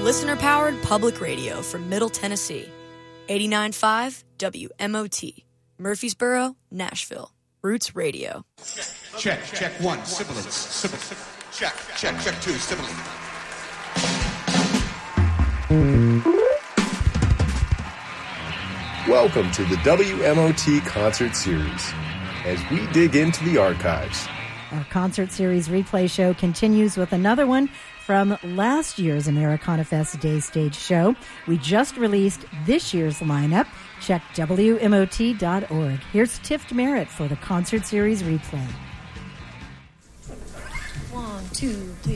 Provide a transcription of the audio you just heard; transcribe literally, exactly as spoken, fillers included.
listener-powered public radio from Middle Tennessee. eighty-nine point five W M O T, Murfreesboro, Nashville. Roots Radio. Check, check one, sibilance, sibilance. Check, check, check two, sibilance. Welcome to the W M O T Concert Series, as we dig into the archives. Our Concert Series replay show continues with another one from last year's Americana Fest Day Stage show. We just released this year's lineup. Check W M O T dot org. Here's Tiff Merritt for the Concert Series replay. One, two, three.